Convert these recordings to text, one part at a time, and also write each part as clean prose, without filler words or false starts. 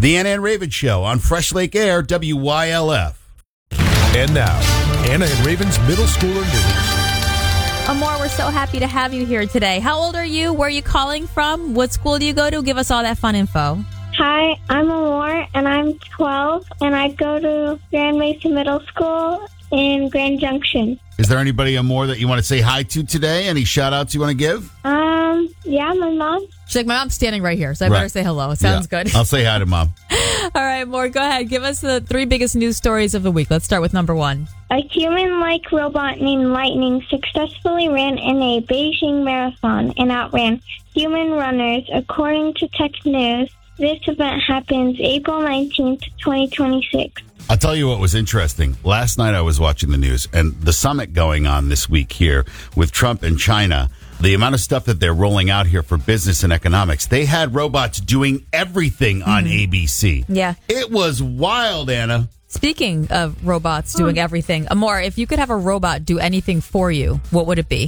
The Anna and Raven Show on Fresh Lake Air, WYLF. And now, Anna and Raven's Middle Schooler News. Amor, we're so happy to have you here today. How old are you? Where are you calling from? What school do you go to? Give us all that fun info. Hi, I'm Amor, and I'm 12, and I go to Grand Mesa Middle School in Grand Junction. Is there anybody more that you want to say hi to today? Any shout-outs you want to give? Yeah, my mom. She's like, my mom's standing right here, so I better say hello. It sounds good. I'll say hi to Mom. All right, Amor, go ahead. Give us the 3 biggest news stories of the week. Let's start with number 1. A human-like robot named Lightning successfully ran in a Beijing marathon and outran human runners, according to Tech News. This event happens April 19th, 2026. I'll tell you what was interesting. Last night I was watching the news, and the summit going on this week here with Trump and China, the amount of stuff that they're rolling out here for business and economics, they had robots doing everything on ABC. Yeah. It was wild, Anna. Speaking of robots doing everything, Amor, if you could have a robot do anything for you, what would it be?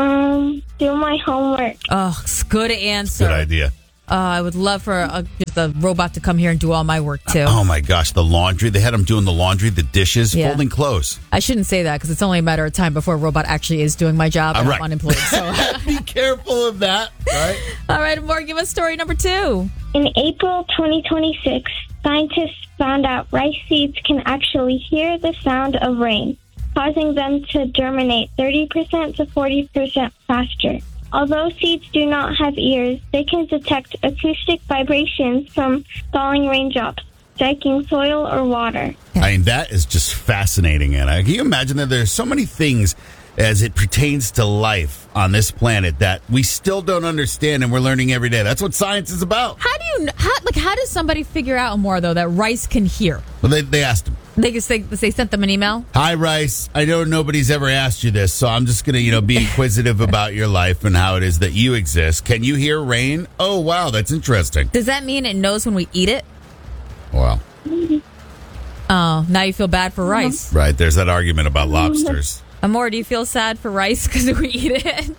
Do my homework. Oh, it's good answer. Good idea. I would love for just a robot to come here and do all my work, too. Oh, my gosh. The laundry. They had them doing the laundry, the dishes, folding clothes. I shouldn't say that because it's only a matter of time before a robot actually is doing my job and Right. I'm unemployed. So. Be careful of that, right? All right, Amor, give us story number 2. In April 2026, scientists found out rice seeds can actually hear the sound of rain, causing them to germinate 30% to 40% faster. Although seeds do not have ears, they can detect acoustic vibrations from falling raindrops, striking soil or water. I mean, that is just fascinating, Anna. Can you imagine that there's so many things as it pertains to life on this planet that we still don't understand and we're learning every day? That's what science is about. How does somebody figure out more, though, that rice can hear? Well, they asked him. They sent them an email? Hi, Rice. I know nobody's ever asked you this, so I'm just going to, be inquisitive about your life and how it is that you exist. Can you hear rain? Oh, wow, that's interesting. Does that mean it knows when we eat it? Well, Oh, now you feel bad for rice. right. There's that argument about lobsters. Amor, do you feel sad for rice because we eat it?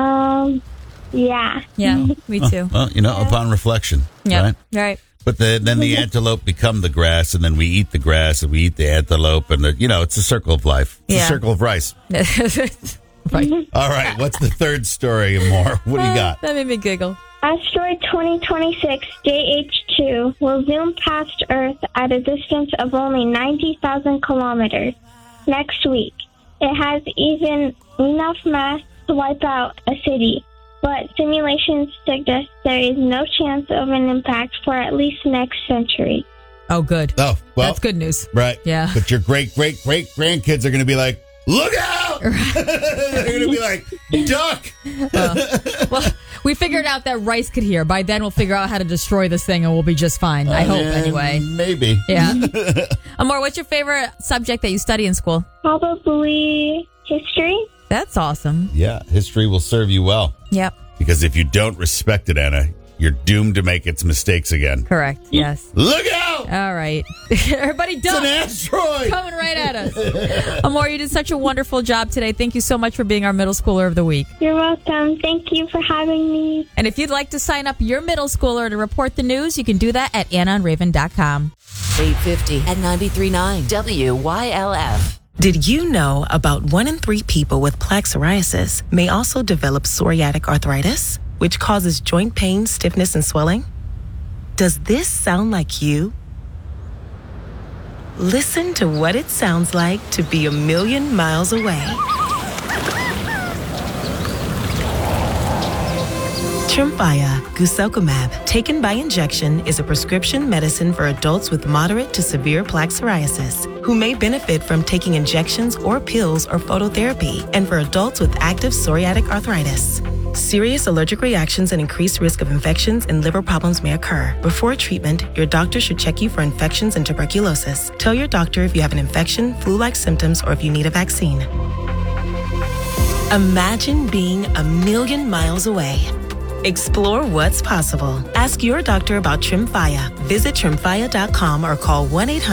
Yeah. Yeah, me too. Well, upon reflection, Yeah, right? But then the antelope become the grass, and then we eat the grass, and we eat the antelope, and it's a circle of life. It's a circle of rice. Right. All right, what's the third story more? What do you got? That made me giggle. Asteroid 2026 JH2 will zoom past Earth at a distance of only 90,000 kilometers next week. It has even enough mass to wipe out a city, but simulations suggest there is no chance of an impact for at least next century. Oh, good. Oh, well. That's good news. Right. Yeah. But your great-great-great-grandkids are going to be like, look out! They're going to be like, duck! Well, we figured out that rice could hear. By then, we'll figure out how to destroy this thing, and we'll be just fine. I hope, anyway. Maybe. Yeah. Amor, what's your favorite subject that you study in school? Probably history. That's awesome. Yeah, history will serve you well. Yep. Because if you don't respect it, Anna, you're doomed to make its mistakes again. Correct. Yes. Look out! All right. Everybody duck. It's an asteroid! Coming right at us. Amor, you did such a wonderful job today. Thank you so much for being our middle schooler of the week. You're welcome. Thank you for having me. And if you'd like to sign up your middle schooler to report the news, you can do that at AnnaandRaven.com. 850 at 93.9 WYLF. Did you know about 1 in 3 people with plaque psoriasis may also develop psoriatic arthritis, which causes joint pain, stiffness, and swelling? Does this sound like you? Listen to what it sounds like to be a million miles away. Tremfya guselkumab, taken by injection, is a prescription medicine for adults with moderate to severe plaque psoriasis who may benefit from taking injections or pills or phototherapy, and for adults with active psoriatic arthritis. Serious allergic reactions and increased risk of infections and liver problems may occur. Before treatment, your doctor should check you for infections and tuberculosis. Tell your doctor if you have an infection, flu-like symptoms, or if you need a vaccine. Imagine being a million miles away. Explore what's possible. Ask your doctor about Tremfya. Visit Tremfya.com or call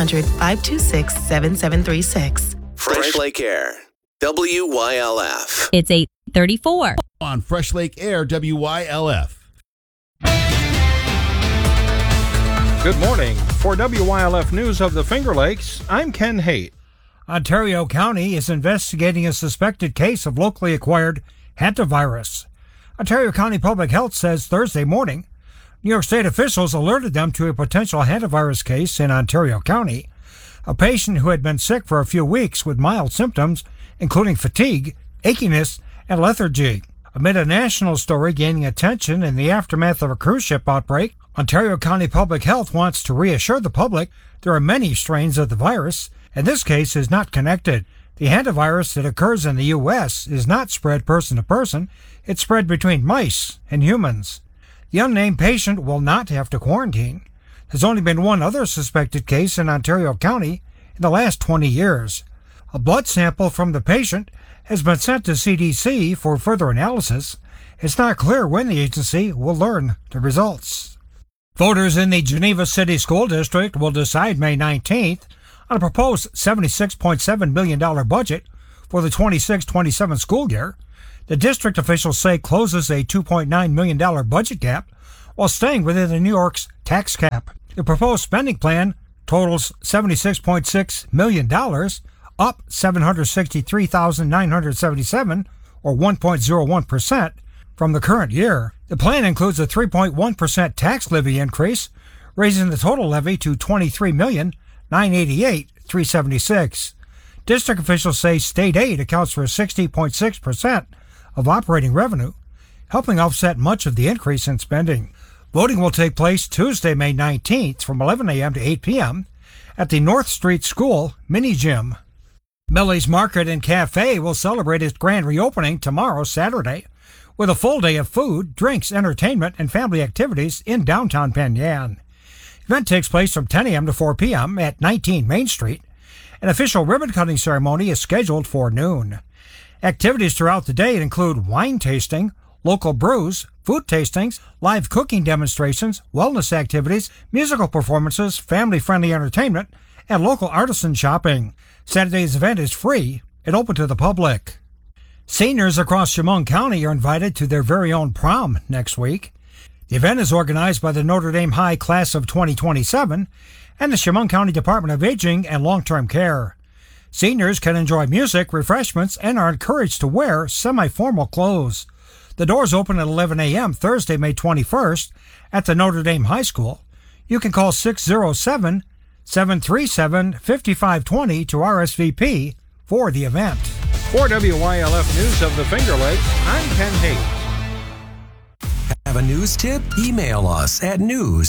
1-800-526-7736. Fresh Lake Air, WYLF. It's 8:34. On Fresh Lake Air, WYLF. Good morning. For WYLF News of the Finger Lakes, I'm Ken Haight. Ontario County is investigating a suspected case of locally acquired hantavirus. Ontario County Public Health says Thursday morning, New York State officials alerted them to a potential hantavirus case in Ontario County. A patient who had been sick for a few weeks with mild symptoms, including fatigue, achiness, and lethargy. Amid a national story gaining attention in the aftermath of a cruise ship outbreak, Ontario County Public Health wants to reassure the public there are many strains of the virus, and this case is not connected. The hantavirus that occurs in the U.S. is not spread person to person. It's spread between mice and humans. The unnamed patient will not have to quarantine. There's only been one other suspected case in Ontario County in the last 20 years. A blood sample from the patient has been sent to CDC for further analysis. It's not clear when the agency will learn the results. Voters in the Geneva City School District will decide May 19th on a proposed $76.7 million budget for the 26-27 school year. The district officials say closes a $2.9 million budget gap while staying within the New York's tax cap. The proposed spending plan totals $76.6 million, up $763,977, or 1.01%, from the current year. The plan includes a 3.1% tax levy increase, raising the total levy to $23,988,376. District officials say state aid accounts for 60.6% of operating revenue, helping offset much of the increase in spending. Voting will take place Tuesday, May 19th from 11 a.m. to 8 p.m. at the North Street School Mini Gym. Millie's Market and Cafe will celebrate its grand reopening tomorrow, Saturday, with a full day of food, drinks, entertainment, and family activities in downtown Penn. The event takes place from 10 a.m. to 4 p.m. at 19 Main Street. An official ribbon-cutting ceremony is scheduled for noon. Activities throughout the day include wine tasting, local brews, food tastings, live cooking demonstrations, wellness activities, musical performances, family-friendly entertainment, and local artisan shopping. Saturday's event is free and open to the public. Seniors across Chemung County are invited to their very own prom next week. The event is organized by the Notre Dame High Class of 2027 and the Chemung County Department of Aging and Long-Term Care. Seniors can enjoy music, refreshments, and are encouraged to wear semi-formal clothes. The doors open at 11 a.m. Thursday, May 21st at the Notre Dame High School. You can call 607-737-5520 to RSVP for the event. For WYLF News of the Finger Lakes, I'm Ken Haight. Have a news tip? Email us at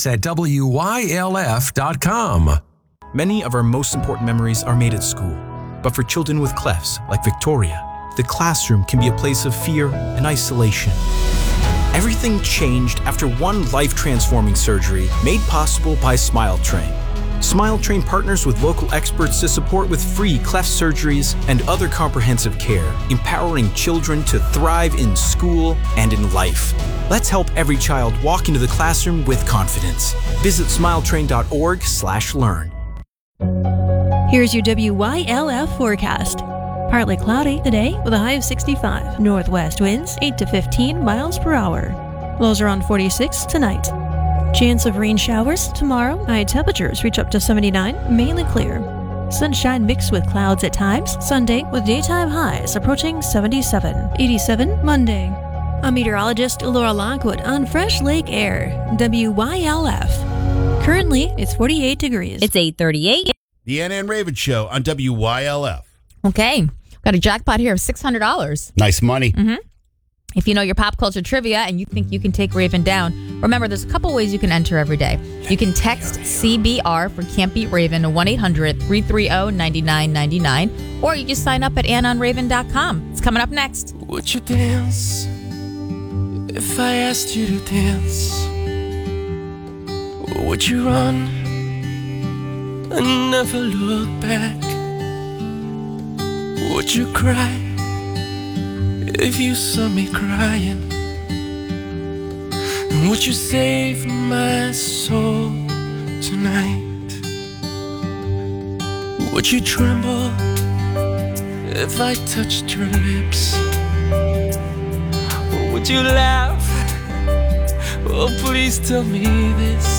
news@wylf.com. Many of our most important memories are made at school. But for children with clefts, like Victoria, the classroom can be a place of fear and isolation. Everything changed after one life-transforming surgery made possible by SmileTrain. SmileTrain partners with local experts to support with free cleft surgeries and other comprehensive care, empowering children to thrive in school and in life. Let's help every child walk into the classroom with confidence. Visit smiletrain.org/learn. Here's your WYLF forecast. Partly cloudy today with a high of 65. Northwest winds 8 to 15 miles per hour. Lows around 46 tonight. Chance of rain showers tomorrow. High temperatures reach up to 79, mainly clear. Sunshine mixed with clouds at times. Sunday with daytime highs approaching 77. 87 Monday. I'm meteorologist Laura Lockwood on Fresh Lake Air, WYLF. Currently, it's 48 degrees. It's 8:38. The Anna and Raven Show on WYLF. Okay. Got a jackpot here of $600. Nice money. Mm-hmm. If you know your pop culture trivia and you think you can take Raven down, remember there's a couple ways you can enter every day. You can text CBR for Can't Beat Raven to 1-800-330-9999, or you just sign up at AnnaOnRaven.com. It's coming up next. Would you dance if I asked you to dance? Would you run and never look back? Would you cry if you saw me crying? And would you save my soul tonight? Would you tremble if I touched your lips? Or would you laugh? Oh, please tell me this.